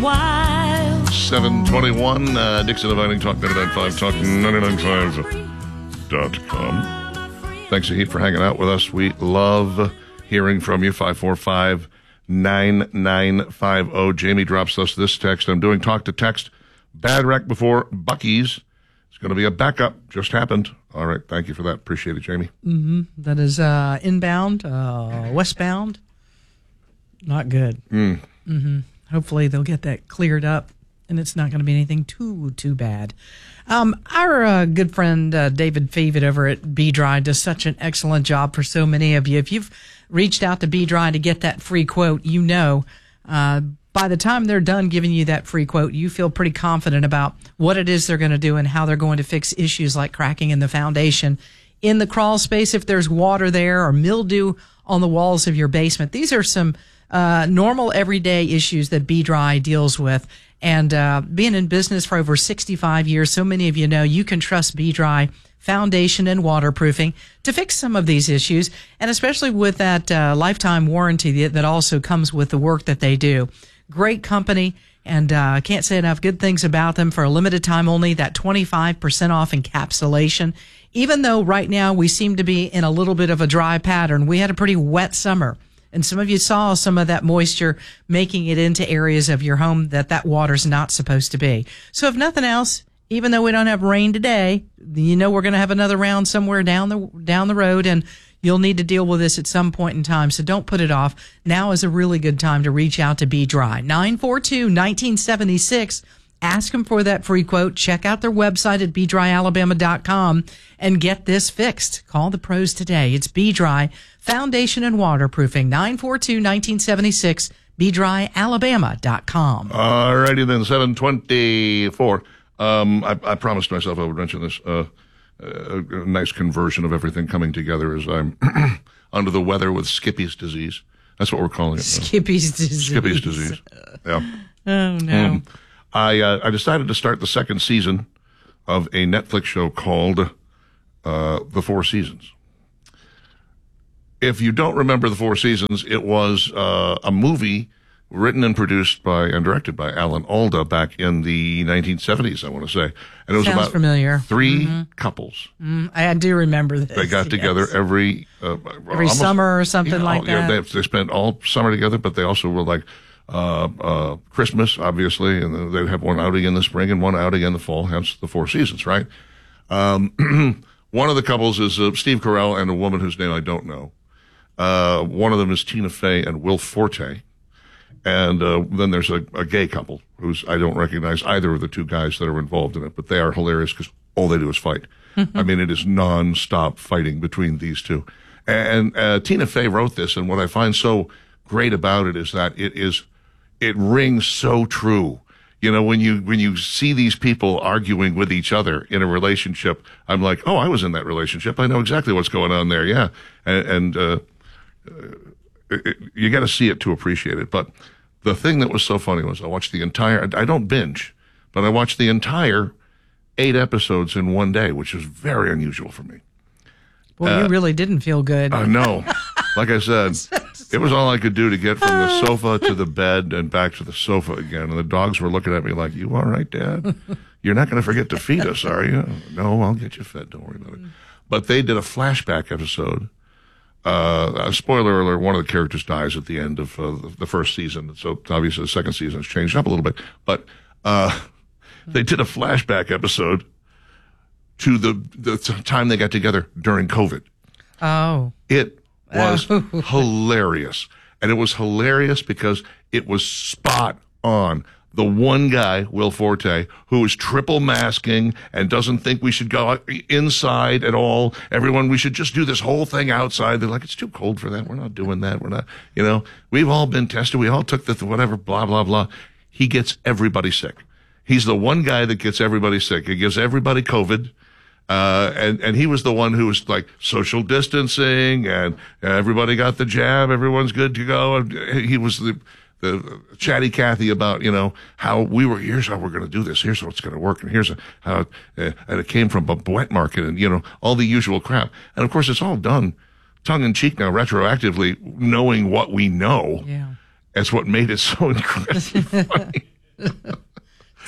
wild. 721, Dixon Dividing Talk 99.5, Talk 99.5.com. Thanks a heap for hanging out with us. We love hearing from you. 545-9950. Jamie drops us this text. I'm doing talk to text. Bad wreck before Buc-ee's. It's going to be a backup. Just happened. All right. Thank you for that. Appreciate it, Jamie. Mm-hmm. That is inbound, westbound. Not good. Mm-hmm. Hopefully they'll get that cleared up, and it's not going to be anything too bad. Our good friend David Fevet over at B-Dry does such an excellent job for so many of you. If you've reached out to B-Dry to get that free quote, you know by the time they're done giving you that free quote, you feel pretty confident about what it is they're going to do and how they're going to fix issues like cracking in the foundation, in the crawl space if there's water there, or mildew on the walls of your basement. These are some normal everyday issues that B-Dry deals with. And being in business for over 65 years, so many of you know you can trust B-Dry foundation and waterproofing to fix some of these issues, and especially with that lifetime warranty that also comes with the work that they do. Great company, and I can't say enough good things about them. For a limited time only, that 25% off encapsulation. Even though right now we seem to be in a little bit of a dry pattern, we had a pretty wet summer. And some of you saw some of that moisture making it into areas of your home that water's not supposed to be. So if nothing else, even though we don't have rain today, you know we're going to have another round somewhere down the road, and you'll need to deal with this at some point in time. So don't put it off. Now is a really good time to reach out to B-Dry. 942-1976. Ask them for that free quote. Check out their website at BDryAlabama.com and get this fixed. Call the pros today. It's B-Dry Foundation and Waterproofing. 942-1976. BDryAlabama.com. All righty then, 724. I promised myself I would mention this. A nice conversion of everything coming together as I'm under the weather with Skippy's disease. That's what we're calling it. Skippy's disease. Skippy's disease. Yeah. Oh, no. I decided to start the second season of a Netflix show called The Four Seasons. If you don't remember The Four Seasons, it was a movie written and produced by and directed by Alan Alda back in the 1970s, I want to say. And it was about familiar. Three couples. I do remember this. They got together every summer or something like that. They spent all summer together, but they also were like Christmas, obviously, and they'd have one outing in the spring and one outing in the fall, hence the Four Seasons, right? One of the couples is Steve Carell and a woman whose name I don't know. One of them is Tina Fey and Will Forte. And then there's a gay couple who's I don't recognize either of the two guys that are involved in it, but they are hilarious because all they do is fight. I mean, it is nonstop fighting between these two. And Tina Fey wrote this, and what I find so great about it is that it rings so true. You know, when you see these people arguing with each other in a relationship, I'm like, oh, I was in that relationship. I know exactly what's going on there. Yeah. And you got to see it to appreciate it. But the thing that was so funny was I watched the entire, I don't binge, but I watched the entire 8 episodes in one day, which is very unusual for me. Well, you really didn't feel good. No. Like I said, it was all I could do to get from the sofa to the bed and back to the sofa again. And the dogs were looking at me like, you all right, Dad? You're not going to forget to feed us, are you? No, I'll get you fed. Don't worry about it. But they did a flashback episode. Spoiler alert, one of the characters dies at the end of the first season. So obviously the second season has changed up a little bit. But they did a flashback episode to the time they got together during COVID. Oh. It was hilarious. And it was hilarious because it was spot on. The one guy, Will Forte, who is triple masking and doesn't think we should go inside at all. Everyone, we should just do this whole thing outside. They're like, it's too cold for that. We're not doing that. We're not, we've all been tested. We all took the whatever, blah, blah, blah. He gets everybody sick. He's the one guy that gets everybody sick. He gives everybody COVID. And he was the one who was like social distancing and everybody got the jab. Everyone's good to go. And he was the chatty Cathy about, how here's how we're going to do this. Here's what's going to work. And here's how, and it came from a wet market and, all the usual crap. And of course, it's all done tongue in cheek now, retroactively, knowing what we know. Yeah. That's what made it so incredibly funny.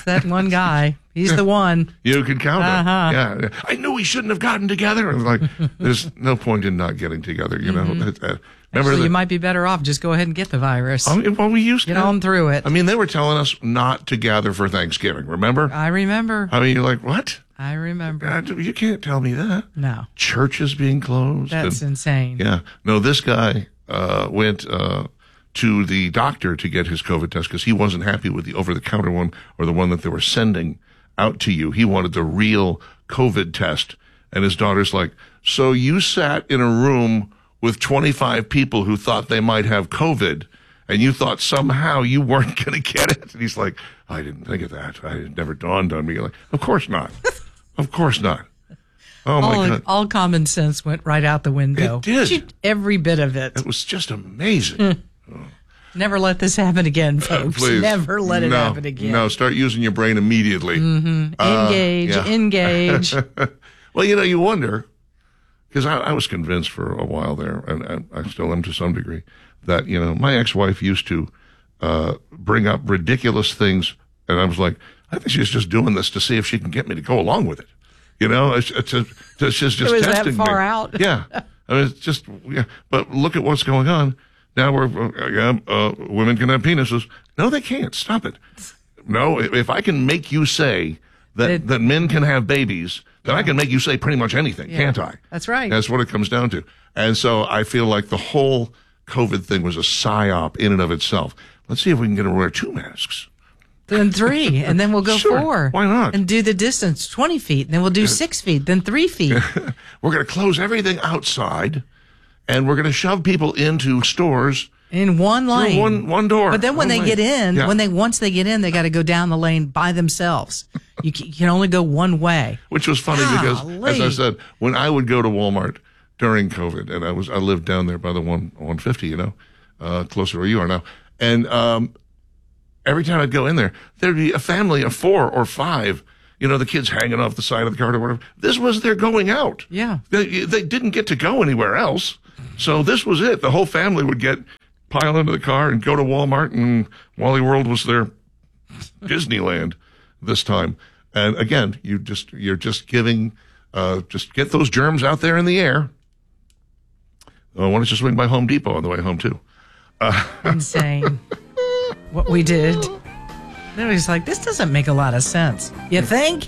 That's that one guy. He's the one. You can count on. Uh-huh. Yeah. I knew we shouldn't have gotten together. And like, there's no point in not getting together, you know. Remember Actually, you might be better off. Just go ahead and get the virus. Well, we used to. Get on through it. I mean, they were telling us not to gather for Thanksgiving, remember? I remember. I mean, you're like, what? I remember. You can't tell me that. No. Churches being closed. That's insane. Yeah. No, this guy went to the doctor to get his COVID test because he wasn't happy with the over-the-counter one or the one that they were sending out to you. He wanted the real COVID test. And his daughter's like, so you sat in a room with 25 people who thought they might have COVID, and you thought somehow you weren't going to get it? And he's like, I didn't think of that. It never dawned on me. Like, of course not. Of course not. Oh, my God. All common sense went right out the window. It did. Every bit of it. It was just amazing. Never let this happen again, folks. Please. Never let it happen again. No, start using your brain immediately. Engage. Well, you know, you wonder, because I was convinced for a while there, and I still am to some degree, that, you know, my ex-wife used to bring up ridiculous things, and I was like, I think she's just doing this to see if she can get me to go along with it. You know, it's just it was testing that far me. out. Yeah. I mean, it's just, yeah. But look at what's going on. Now women can have penises. No, they can't. Stop it. No, if I can make you say that men can have babies, then I can make you say pretty much anything, can't I? That's right. That's what it comes down to. And so I feel like the whole COVID thing was a psyop in and of itself. Let's see if we can get her to wear 2 masks. Then 3, and then we'll go Sure. 4. Why not? And do the distance, 20 feet, and then we'll do 6 feet, then 3 feet. We're going to close everything outside, and we're going to shove people into stores in one lane. One door. But then when they get in, once they get in, they got to go down the lane by themselves. You can only go one way. Which was funny because, as I said, when I would go to Walmart during COVID, and I lived down there by the 150, you know, closer to where you are now, and every time I'd go in there, there'd be a family of 4 or 5. You know, the kids hanging off the side of the cart or whatever. This was their going out. Yeah. They didn't get to go anywhere else. So this was it. The whole family would pile into the car and go to Walmart, and Wally World was their Disneyland this time. And again, you're just giving, just get those germs out there in the air. Why don't you swing by Home Depot on the way home too? Insane. What we did. Then it was like, this doesn't make a lot of sense. You think?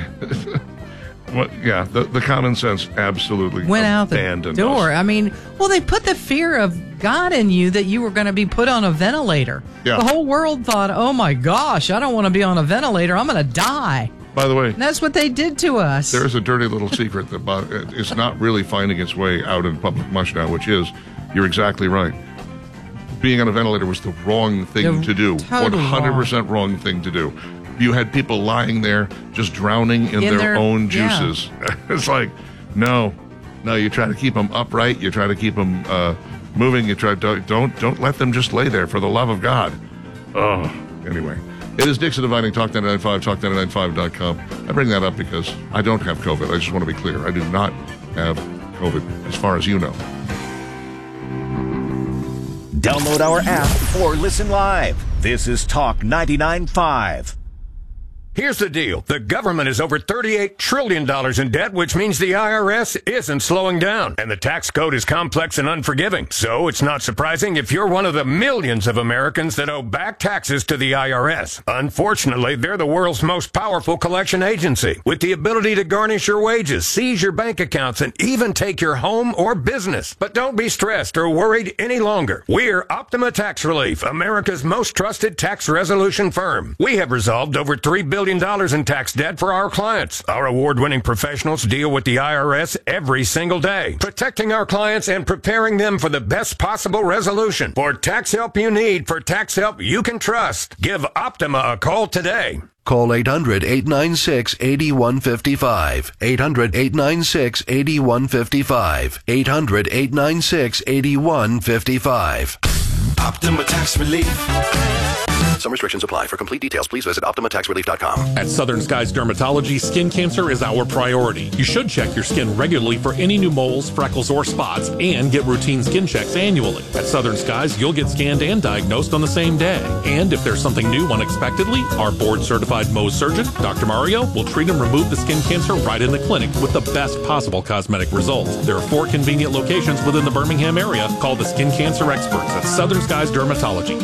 Well, yeah, the common sense absolutely went out the door. Us. I mean, well, they put the fear of God in you that you were going to be put on a ventilator. Yeah. The whole world thought, oh my gosh, I don't want to be on a ventilator. I'm going to die. By the way, and that's what they did to us. There is a dirty little secret that is not really finding its way out in public much now, which is, you're exactly right. Being on a ventilator was the wrong thing to do. 100% wrong thing to do. You had people lying there just drowning in their own juices. Yeah. It's like, no, you try to keep them upright. You try to keep them moving. You try don't let them just lay there, for the love of God. Oh, anyway. It is Dixon Dividing, Talk 99.5, talk995.com. I bring that up because I don't have COVID. I just want to be clear. I do not have COVID, as far as you know. Download our app or listen live. This is Talk 99.5. Here's the deal. The government is over $38 trillion in debt, which means the IRS isn't slowing down. And the tax code is complex and unforgiving. So it's not surprising if you're one of the millions of Americans that owe back taxes to the IRS. Unfortunately, they're the world's most powerful collection agency, with the ability to garnish your wages, seize your bank accounts, and even take your home or business. But don't be stressed or worried any longer. We're Optima Tax Relief, America's most trusted tax resolution firm. We have resolved over $3 billion in tax debt for our clients. Our award-winning professionals deal with the IRS every single day, protecting our clients and preparing them for the best possible resolution. For tax help you need, for tax help you can trust, give Optima a call today. Call 800-896-8155. 800-896-8155. 800-896-8155. Optima Tax Relief. Some restrictions apply. For complete details, please visit OptimaTaxRelief.com. At Southern Skies Dermatology, skin cancer is our priority. You should check your skin regularly for any new moles, freckles, or spots, and get routine skin checks annually. At Southern Skies, you'll get scanned and diagnosed on the same day. And if there's something new unexpectedly, our board-certified Mohs surgeon, Dr. Mario, will treat and remove the skin cancer right in the clinic with the best possible cosmetic results. There are 4 convenient locations within the Birmingham area. Call the skin cancer experts at Southern Skies Dermatology,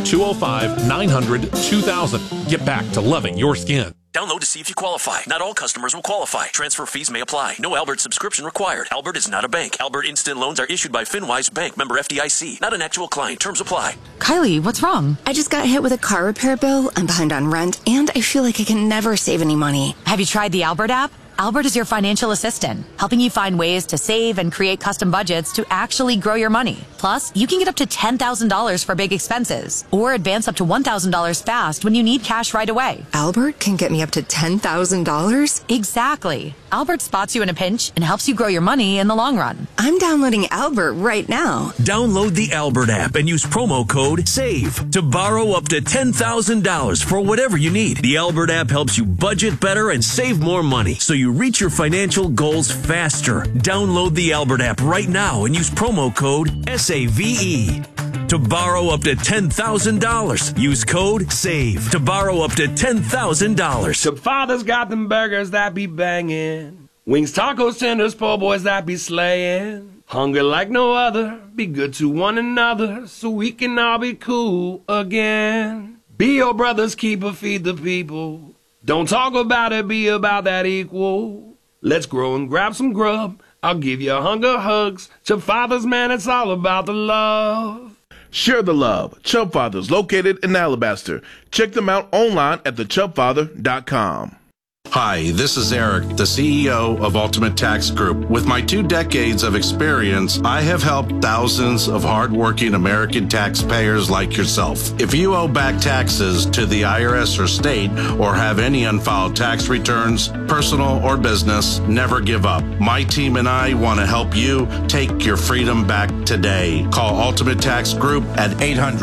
205-900-2000. Get back to loving your skin. Download to see if you qualify. Not all customers will qualify. Transfer fees may apply. No Albert subscription required. Albert is not a bank. Albert Instant Loans are issued by FinWise Bank, member FDIC. Not an actual client. Terms apply. Kylie, what's wrong? I just got hit with a car repair bill. I'm behind on rent, and I feel like I can never save any money. Have you tried the Albert app? Albert is your financial assistant, helping you find ways to save and create custom budgets to actually grow your money. Plus, you can get up to $10,000 for big expenses, or advance up to $1,000 fast when you need cash right away. Albert can get me up to $10,000? Exactly. Albert spots you in a pinch and helps you grow your money in the long run. I'm downloading Albert right now. Download the Albert app and use promo code SAVE to borrow up to $10,000 for whatever you need. The Albert app helps you budget better and save more money, so you reach your financial goals faster. Download the Albert app right now and use promo code SAVE to borrow up to $10,000. Use code SAVE to borrow up to $10,000. Chip Father's got them burgers that be banging. Wings, tacos, tenders, po' boys that be slaying. Hunger like no other. Be good to one another so we can all be cool again. Be your brother's keeper, feed the people. Don't talk about it, be about that equal. Let's grow and grab some grub. I'll give you hunger hugs. Chip Fathers, man, it's all about the love. Share the love. Chub Fathers, located in Alabaster. Check them out online at thechubfather.com. Hi, this is Eric, the CEO of Ultimate Tax Group. With my 2 decades of experience, I have helped thousands of hardworking American taxpayers like yourself. If you owe back taxes to the IRS or state, or have any unfiled tax returns, personal or business, never give up. My team and I want to help you take your freedom back today. Call Ultimate Tax Group at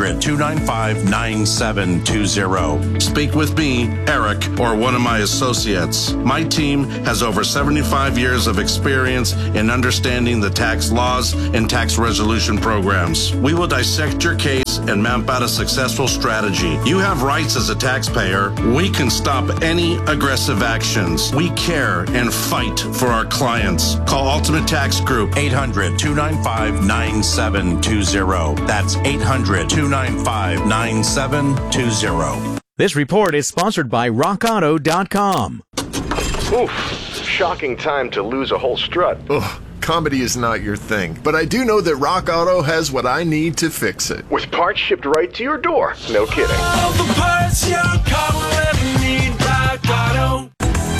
800-295-9720. Speak with me, Eric, or one of my associates. My team has over 75 years of experience in understanding the tax laws and tax resolution programs. We will dissect your case and map out a successful strategy. You have rights as a taxpayer. We can stop any aggressive actions. We care and fight for our clients. Call Ultimate Tax Group, 800-295-9720. That's 800-295-9720. This report is sponsored by RockAuto.com. Oof, shocking time to lose a whole strut. Ugh, comedy is not your thing, but I do know that Rock Auto has what I need to fix it. With parts shipped right to your door. No kidding. All the parts your car will ever need, Rock Auto.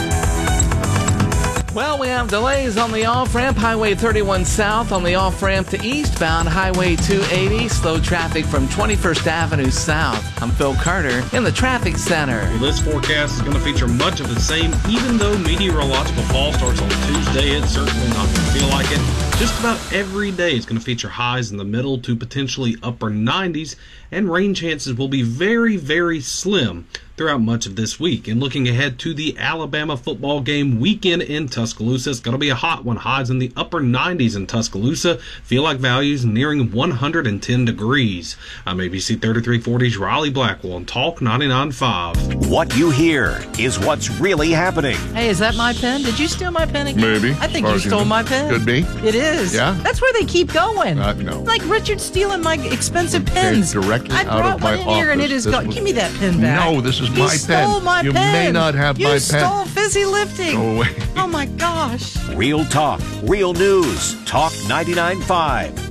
Well, we have delays on the off-ramp, Highway 31 south, on the off-ramp to eastbound, Highway 280, slow traffic from 21st Avenue south. I'm Phil Carter in the traffic center. Well, this forecast is going to feature much of the same, even though meteorological fall starts on Tuesday. It's certainly not going to feel like it. Just about every day is going to feature highs in the middle to potentially upper 90s, and rain chances will be very, very slim throughout much of this week. And looking ahead to the Alabama football game weekend in Tuscaloosa, it's going to be a hot one. Highs in the upper 90s in Tuscaloosa. Feel like values nearing 110 degrees. I'm ABC 3340's Riley Blackwell on Talk 99.5. What you hear is what's really happening. Hey, is that my pen? Did you steal my pen again? Maybe. I think you stole my pen. Could be. It is. Yeah? That's where they keep going. No. Like Richard stealing my expensive pens. Directly I out of my brought one in here and it is gone. Give me that pen back. No, this is my pen. You stole my you pen. may not have my pen. You stole Fizzy Lifting. Go away. Oh my gosh. Real talk, real news. Talk 99.5.